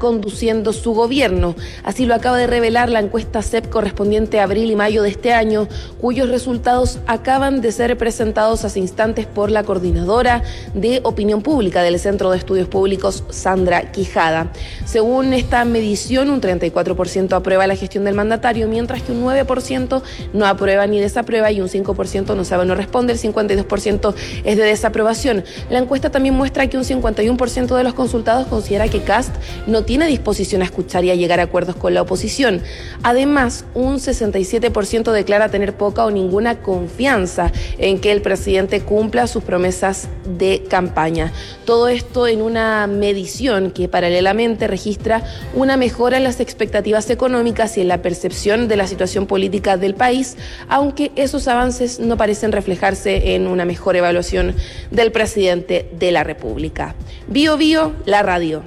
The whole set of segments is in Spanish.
conduciendo su gobierno. Así lo acaba de revelar la encuesta CEP correspondiente a abril y mayo de este año, cuyos resultados acaban de ser presentados hace instantes por la coordinadora de opinión pública del Centro de Estudios Públicos, Sandra Quijada. Según esta medición, un 34% aprueba la gestión del mandatario, mientras que un 9% no aprueba ni desaprueba y un 5% no sabe, no responde, el 52% es de desaprobación. La encuesta también muestra que un 51% de los consultados considera que Kast no tiene disposición a escuchar y a llegar a acuerdos con la oposición. Además, un 67% declara tener poca o ninguna confianza en que el presidente cumpla sus promesas de campaña. Todo esto en una medición que paralelamente registra una mejora en las expectativas económicas y en la percepción de la situación política del país, aunque esos avances no parecen reflejarse en una mejor evaluación del presidente de la República. Bio Bio, la radio.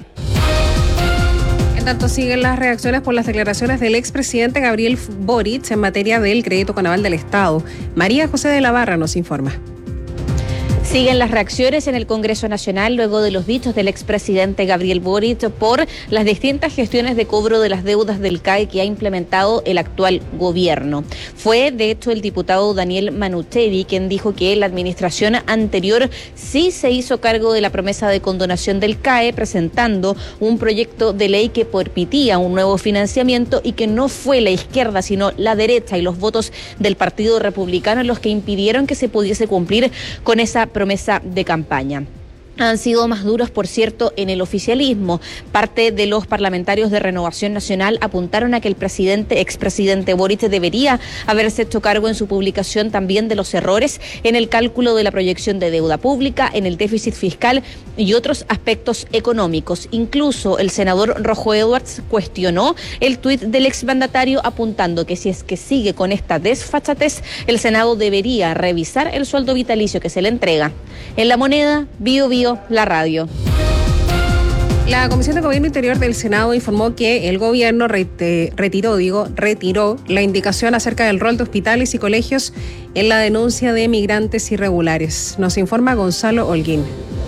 En tanto, siguen las reacciones por las declaraciones del expresidente Gabriel Boric en materia del crédito con aval del Estado. María José de la Barra nos informa. Siguen las reacciones en el Congreso Nacional luego de los dichos del expresidente Gabriel Boric por las distintas gestiones de cobro de las deudas del CAE que ha implementado el actual gobierno. Fue, de hecho, el diputado Daniel Manuteri quien dijo que la administración anterior sí se hizo cargo de la promesa de condonación del CAE, presentando un proyecto de ley que permitía un nuevo financiamiento y que no fue la izquierda, sino la derecha y los votos del Partido Republicano los que impidieron que se pudiese cumplir con esa promesa de campaña. Han sido más duros, por cierto, en el oficialismo. Parte de los parlamentarios de Renovación Nacional apuntaron a que el expresidente Boric debería haberse hecho cargo en su publicación también de los errores en el cálculo de la proyección de deuda pública, en el déficit fiscal y otros aspectos económicos. Incluso el senador Rojo Edwards cuestionó el tuit del exmandatario apuntando que si es que sigue con esta desfachatez, el Senado debería revisar el sueldo vitalicio que se le entrega. En La Moneda, Bio Bio, la radio. La Comisión de Gobierno Interior del Senado informó que el gobierno retiró la indicación acerca del rol de hospitales y colegios en la denuncia de migrantes irregulares. Nos informa Gonzalo Holguín.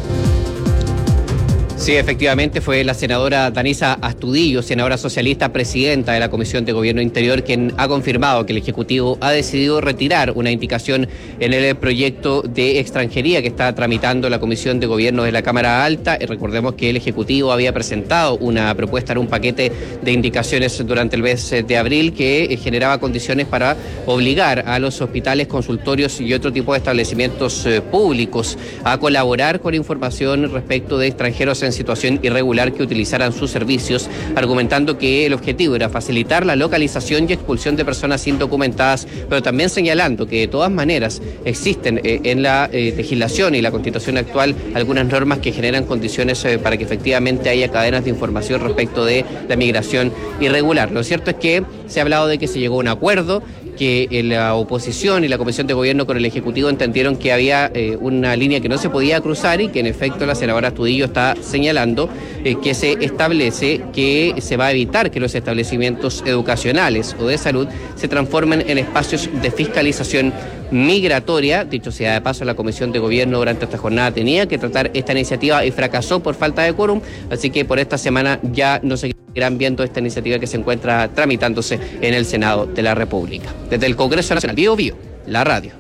Sí, efectivamente fue la senadora Danisa Astudillo, senadora socialista, presidenta de la Comisión de Gobierno Interior, quien ha confirmado que el Ejecutivo ha decidido retirar una indicación en el proyecto de extranjería que está tramitando la Comisión de Gobierno de la Cámara Alta. Recordemos que el Ejecutivo había presentado una propuesta en un paquete de indicaciones durante el mes de abril que generaba condiciones para obligar a los hospitales, consultorios y otro tipo de establecimientos públicos a colaborar con información respecto de extranjeros en situación irregular que utilizaran sus servicios, argumentando que el objetivo era facilitar la localización y expulsión de personas indocumentadas, pero también señalando que de todas maneras existen en la legislación y la Constitución actual algunas normas que generan condiciones para que efectivamente haya cadenas de información respecto de la migración irregular. Lo cierto es que se ha hablado de que se llegó a un acuerdo, que la oposición y la Comisión de Gobierno con el Ejecutivo entendieron que había una línea que no se podía cruzar y que en efecto la senadora Astudillo está señalando que se establece que se va a evitar que los establecimientos educacionales o de salud se transformen en espacios de fiscalización migratoria. Dicho sea de paso, la Comisión de Gobierno durante esta jornada tenía que tratar esta iniciativa y fracasó por falta de quórum, así que por esta semana ya no seguirán viendo esta iniciativa que se encuentra tramitándose en el Senado de la República. Desde el Congreso Nacional, Bio Bio, la radio.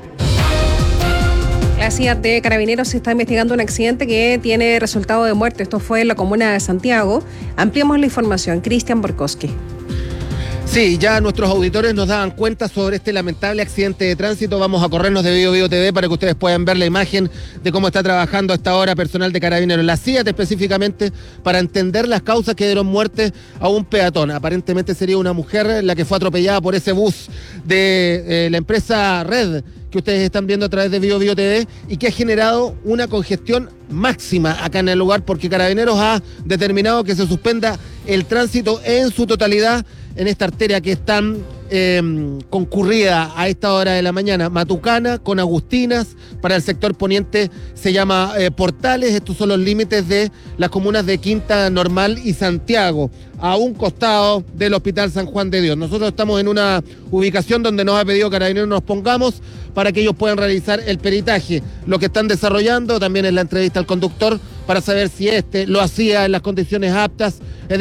La CIA de Carabineros está investigando un accidente que tiene resultado de muerte. Esto fue en la comuna de Santiago. Ampliamos la información. Cristian Borkowski. Sí, ya nuestros auditores nos daban cuenta sobre este lamentable accidente de tránsito. Vamos a corrernos de Bio Bio TV para que ustedes puedan ver la imagen de cómo está trabajando a esta hora personal de Carabineros, la CIA específicamente, para entender las causas que dieron muerte a un peatón. Aparentemente sería una mujer la que fue atropellada por ese bus de la empresa Red, que ustedes están viendo a través de Bio Bio TV, y que ha generado una congestión máxima acá en el lugar, porque Carabineros ha determinado que se suspenda el tránsito en su totalidad en esta arteria que es tan concurrida a esta hora de la mañana, Matucana con Agustinas. Para el sector poniente se llama Portales. Estos son los límites de las comunas de Quinta Normal y Santiago, a un costado del Hospital San Juan de Dios. Nosotros estamos en una ubicación donde nos ha pedido Carabineros nos pongamos para que ellos puedan realizar el peritaje. Lo que están desarrollando también es la entrevista al conductor para saber si lo hacía en las condiciones aptas,